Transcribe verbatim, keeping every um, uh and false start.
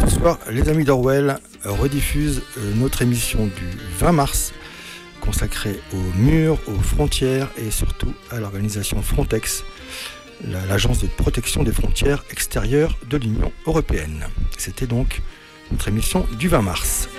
ce soir, les amis d'Orwell rediffusent notre émission du vingt mars consacrée aux murs, aux frontières et surtout à l'organisation Frontex, l'agence de protection des frontières extérieures de l'Union européenne. C'était donc notre émission du vingt mars.